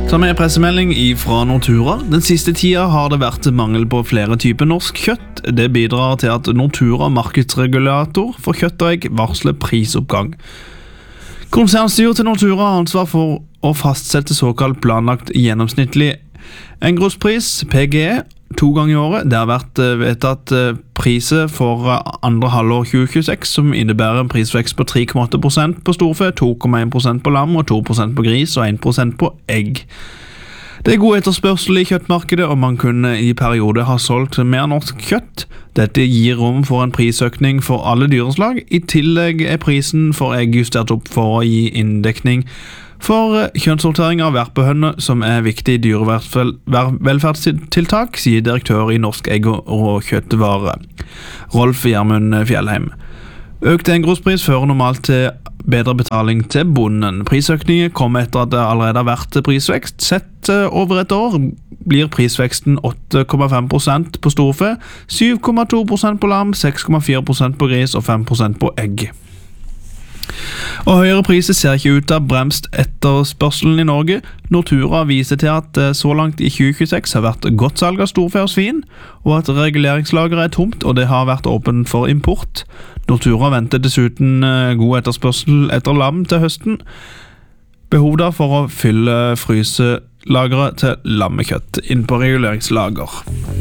Som en pressemelding fra Nortura. Den siste tida har det vært mangel på flere typer norsk kjøtt. Det bidrar til at Nortura, markedsregulator for kjøtt og egg, varsler prisoppgang. Konsernstyret til Nortura har ansvar for å fastsette såkalt planlagt gjennomsnittlig engrosspris, PGE, 2 ganger i året. Det har vært vedtatt priser for andre halvår 2026, som innebærer en prisvekst på 3,8% på storfe, 2,1% på lam og 2% på gris og 1% på egg. Det er god etterspørsel i kjøttmarkedet, og man kunne i perioder ha solgt mer norsk kjøtt. Dette gir rom for en prisøkning for alle dyreslag. I tillegg er prisen for egg justert opp for å gi inndekning for kjønnssortering av verpehønner, som er viktig dyrevelferdstiltak, sier direktør i Norsk egg- og kjøttvare, Rolf Gjermund Fjellheim. Økt engrospris fører normalt til bedre betaling til bonden. Prisøkningen kommer etter at det allerede har vært prisvekst. Sett over et år blir prisveksten 8,5% på storfe, 7,2% på lam, 6,4% på gris og 5% på egg. Og høyere priser ser ikke ut til å bremst etterspørselen i Norge. Nortura viser til at så langt i 2026 har vært godt salg av storfe og svin, og at reguleringslageret er tomt, og det har vært åpent for import. Nortura venter dessuten god etterspørsel etter lam til høsten. Behov for å fylle fryselageret til lammekjøtt inn på reguleringslager.